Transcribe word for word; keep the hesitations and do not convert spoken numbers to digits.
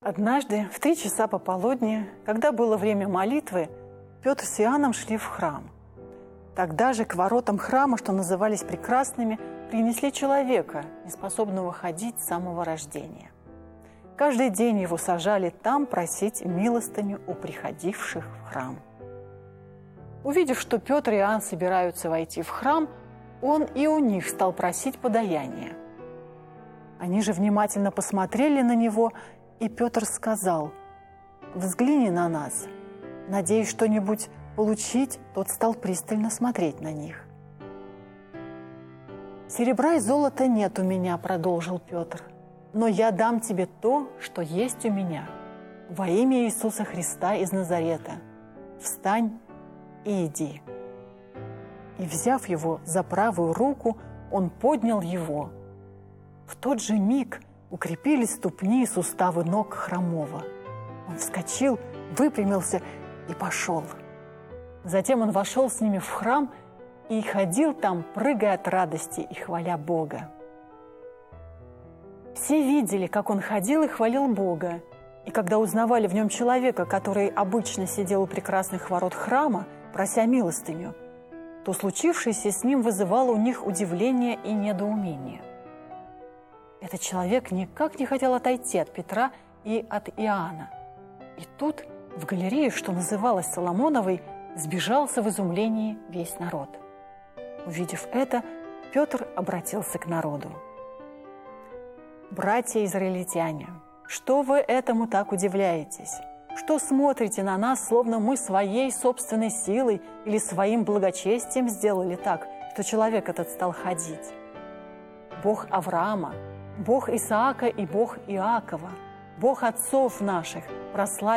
Однажды в три часа пополудни, когда было время молитвы, Петр с Иоанном шли в храм. Тогда же к воротам храма, что назывались прекрасными, принесли человека, неспособного ходить с самого рождения. Каждый день его сажали там просить милостыню у приходивших в храм. Увидев, что Петр и Иоанн собираются войти в храм, он и у них стал просить подаяния. Они же внимательно посмотрели на него, и Петр сказал: «Взгляни на нас. Надеюсь что-нибудь получить». Тот стал пристально смотреть на них. «Серебра и золота нет у меня», – продолжил Петр, «но я дам тебе то, что есть у меня. Во имя Иисуса Христа из Назарета. Встань и иди». И, взяв его за правую руку, он поднял его. В тот же миг укрепились ступни и суставы ног хромого. Он вскочил, выпрямился и пошел. Затем он вошел с ними в храм и ходил там, прыгая от радости и хваля Бога. Все видели, как он ходил и хвалил Бога, и когда узнавали в нем человека, который обычно сидел у прекрасных ворот храма, прося милостыню, то случившееся с ним вызывало у них удивление и недоумение. Этот человек никак не хотел отойти от Петра и от Иоанна. И тут в галерею, что называлась Соломоновой, сбежался в изумлении весь народ. Увидев это, Петр обратился к народу. «Братья израильтяне, что вы этому так удивляетесь? Что смотрите на нас, словно мы своей собственной силой или своим благочестием сделали так, что человек этот стал ходить? Бог Авраама, Бог Исаака и Бог Иакова, Бог отцов наших прославил